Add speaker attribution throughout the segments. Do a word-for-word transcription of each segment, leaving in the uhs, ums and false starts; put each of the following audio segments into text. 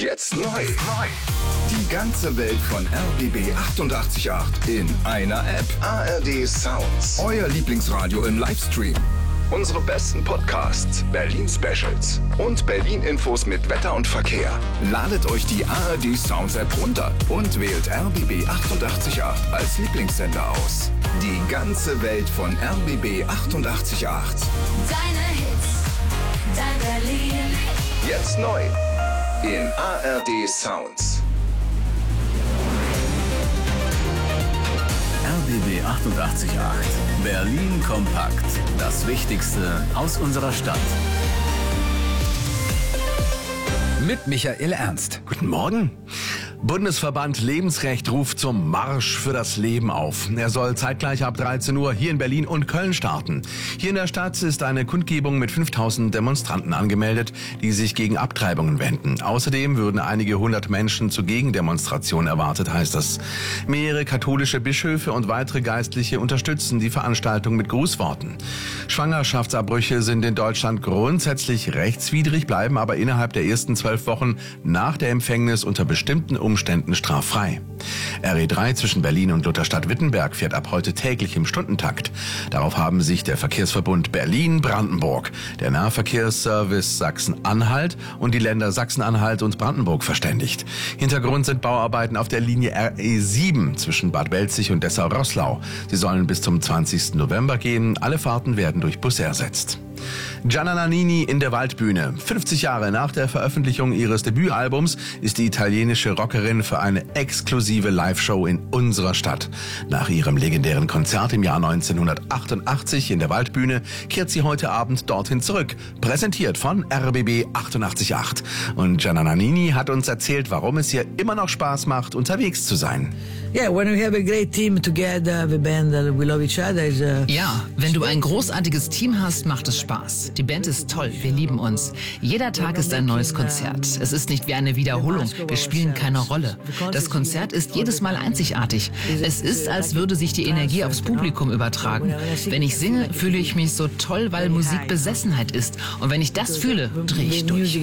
Speaker 1: Jetzt neu. neu. Die ganze Welt von R B B achtundachtzig Komma acht in einer App. A R D Sounds. Euer Lieblingsradio im Livestream. Unsere besten Podcasts, Berlin-Specials und Berlin-Infos mit Wetter und Verkehr. Ladet euch die A R D Sounds App runter und wählt R B B achtundachtzig Komma acht als Lieblingssender aus. Die ganze Welt von R B B achtundachtzig Komma acht.
Speaker 2: Deine Hits, dein Berlin.
Speaker 1: Jetzt neu in A R D Sounds.
Speaker 3: R B B achtundachtzig Komma acht. Berlin kompakt. Das Wichtigste aus unserer Stadt.
Speaker 4: Mit Michael Ernst.
Speaker 5: Guten Morgen. Bundesverband Lebensrecht ruft zum Marsch für das Leben auf. Er soll zeitgleich ab dreizehn Uhr hier in Berlin und Köln starten. Hier in der Stadt ist eine Kundgebung mit fünftausend Demonstranten angemeldet, die sich gegen Abtreibungen wenden. Außerdem würden einige hundert Menschen zur Gegendemonstration erwartet, heißt es. Mehrere katholische Bischöfe und weitere Geistliche unterstützen die Veranstaltung mit Grußworten. Schwangerschaftsabbrüche sind in Deutschland grundsätzlich rechtswidrig, bleiben aber innerhalb der ersten zwölf Wochen nach der Empfängnis unter bestimmten Umständen straffrei. R E drei zwischen Berlin und Lutherstadt-Wittenberg fährt ab heute täglich im Stundentakt. Darauf haben sich der Verkehrsverbund Berlin-Brandenburg, der Nahverkehrsservice Sachsen-Anhalt und die Länder Sachsen-Anhalt und Brandenburg verständigt. Hintergrund sind Bauarbeiten auf der Linie R E sieben zwischen Bad Belzig und Dessau-Roßlau. Sie sollen bis zum zwanzigsten November gehen. Alle Fahrten werden durch Busse ersetzt. Gianna Nannini in der Waldbühne. fünfzig Jahre nach der Veröffentlichung ihres Debütalbums ist die italienische Rockerin für eine exklusive Live-Show in unserer Stadt. Nach ihrem legendären Konzert im Jahr neunzehnhundertachtundachtzig in der Waldbühne kehrt sie heute Abend dorthin zurück. Präsentiert von R B B achtundachtzig Komma acht. Und Gianna Nannini hat uns erzählt, warum es ihr immer noch Spaß macht, unterwegs zu sein.
Speaker 6: Yeah, when we have a great team together, the band that we love each other is uh,
Speaker 7: Ja, wenn du ein großartiges Team hast, macht es Spaß. Die Band ist toll, wir lieben uns. Jeder Tag ist ein neues Konzert. Es ist nicht wie eine Wiederholung, wir spielen keine Rolle. Das Konzert ist jedes Mal einzigartig. Es ist, als würde sich die Energie aufs Publikum übertragen. Wenn ich singe, fühle ich mich so toll, weil Musik Besessenheit ist. Und wenn ich das fühle, drehe ich durch.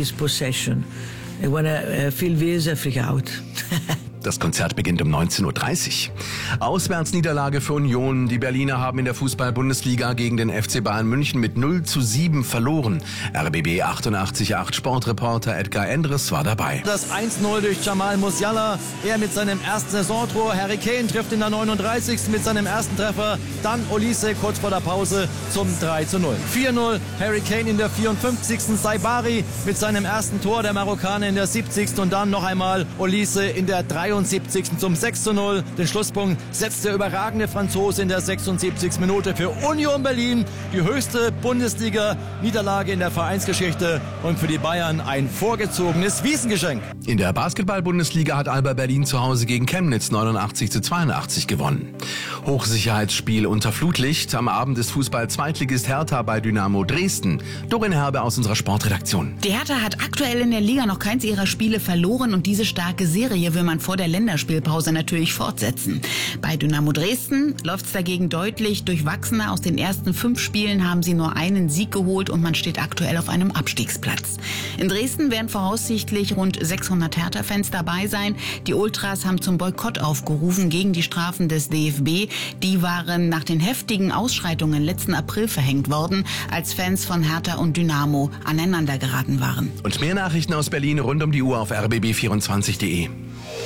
Speaker 6: When I feel this, I freak out.
Speaker 5: Das Konzert beginnt um neunzehn Uhr dreißig. Auswärtsniederlage für Union. Die Berliner haben in der Fußball-Bundesliga gegen den F C Bayern München mit null zu sieben verloren. R B B achtundachtzig Komma acht Sportreporter Edgar Endres war dabei.
Speaker 8: Das eins null durch Jamal Musiala. Er mit seinem ersten Saisontor. Harry Kane trifft in der neununddreißigsten mit seinem ersten Treffer. Dann Olise kurz vor der Pause zum drei zu null. vier null. Harry Kane in der vierundfünfzigsten Saibari mit seinem ersten Tor. Der Marokkaner in der siebzigsten Und dann noch einmal Olise in der dreiundsiebzigsten zum sechs zu null. Den Schlusspunkt setzt der überragende Franzose in der sechsundsiebzigsten Minute für Union Berlin. Die höchste Bundesliga-Niederlage in der Vereinsgeschichte und für die Bayern ein vorgezogenes Wiesengeschenk.
Speaker 5: In der Basketball-Bundesliga hat Alba Berlin zu Hause gegen Chemnitz neunundachtzig zu zweiundachtzig gewonnen. Hochsicherheitsspiel unter Flutlicht. Am Abend ist Fußball-Zweitligist Hertha bei Dynamo Dresden. Dorin Herbe aus unserer Sportredaktion.
Speaker 9: Die Hertha hat aktuell in der Liga noch keins ihrer Spiele verloren und diese starke Serie will man vor der Länderspielpause natürlich fortsetzen. Bei Dynamo Dresden läuft es dagegen deutlich durchwachsener. Aus den ersten fünf Spielen haben sie nur einen Sieg geholt und man steht aktuell auf einem Abstiegsplatz. In Dresden werden voraussichtlich rund sechshundert Hertha-Fans dabei sein. Die Ultras haben zum Boykott aufgerufen gegen die Strafen des D F B. Die waren nach den heftigen Ausschreitungen letzten April verhängt worden, als Fans von Hertha und Dynamo aneinander geraten waren.
Speaker 5: Und mehr Nachrichten aus Berlin rund um die Uhr auf r b b vierundzwanzig punkt de.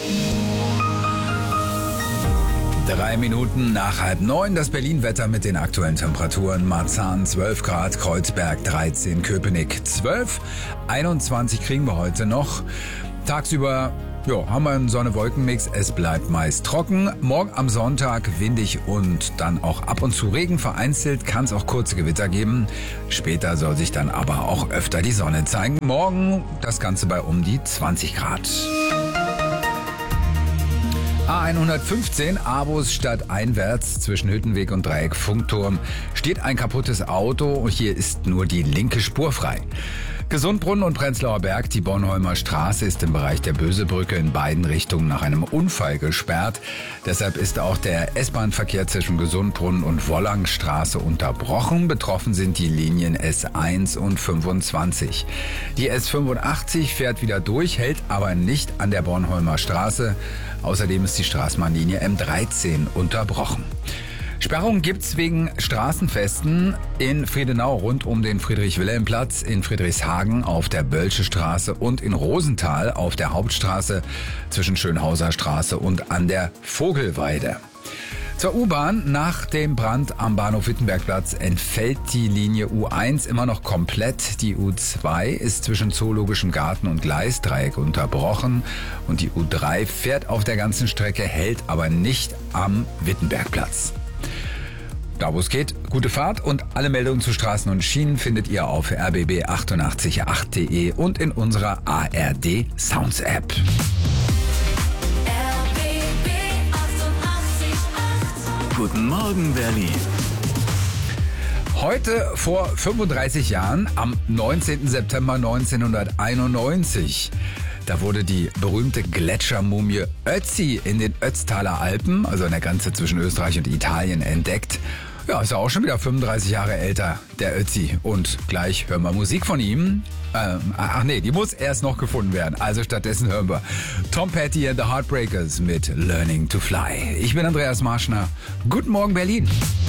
Speaker 4: Drei Minuten nach halb neun, das Berlin-Wetter mit den aktuellen Temperaturen. Marzahn zwölf Grad, Kreuzberg dreizehn, Köpenick zwölf, einundzwanzig kriegen wir heute noch. Tagsüber ja, haben wir einen Sonne-Wolken-Mix, es bleibt meist trocken. Morgen am Sonntag windig und dann auch ab und zu Regen. Vereinzelt kann es auch kurze Gewitter geben. Später soll sich dann aber auch öfter die Sonne zeigen. Morgen das Ganze bei um die zwanzig Grad. A hundertfünfzehn, Avus stadteinwärts zwischen Hüttenweg und Dreieck Funkturm steht ein kaputtes Auto und hier ist nur die linke Spur frei. Gesundbrunnen und Prenzlauer Berg, die Bornholmer Straße ist im Bereich der Bösebrücke in beiden Richtungen nach einem Unfall gesperrt. Deshalb ist auch der S-Bahn-Verkehr zwischen Gesundbrunnen und Wollangstraße unterbrochen. Betroffen sind die Linien S eins und fünfundzwanzig. Die S fünfundachtzig fährt wieder durch, hält aber nicht an der Bornholmer Straße. Außerdem ist die Straßenbahnlinie M dreizehn unterbrochen. Sperrungen gibt's wegen Straßenfesten in Friedenau rund um den Friedrich-Wilhelm-Platz, in Friedrichshagen auf der Bölsche Straße und in Rosenthal auf der Hauptstraße zwischen Schönhauser Straße und an der Vogelweide. Zur U-Bahn: Nach dem Brand am Bahnhof Wittenbergplatz entfällt die Linie U eins immer noch komplett. Die U zwei ist zwischen Zoologischem Garten und Gleisdreieck unterbrochen und die U drei fährt auf der ganzen Strecke, hält aber nicht am Wittenbergplatz. Da wo es geht, gute Fahrt, und alle Meldungen zu Straßen und Schienen findet ihr auf r b b achtundachtzig Komma acht punkt de und in unserer A R D Sounds App.
Speaker 3: Guten Morgen, Berlin.
Speaker 4: Heute vor fünfunddreißig Jahren, am neunzehnten September neunzehnhunderteinundneunzig, da wurde die berühmte Gletschermumie Ötzi in den Ötztaler Alpen, also in der Grenze zwischen Österreich und Italien, entdeckt. Ja, ist ja auch schon wieder fünfunddreißig Jahre älter, der Ötzi. Und gleich hören wir Musik von ihm. Ähm, ach nee, die muss erst noch gefunden werden. Also stattdessen hören wir Tom Petty and the Heartbreakers mit Learning to Fly. Ich bin Andreas Marschner. Guten Morgen, Berlin.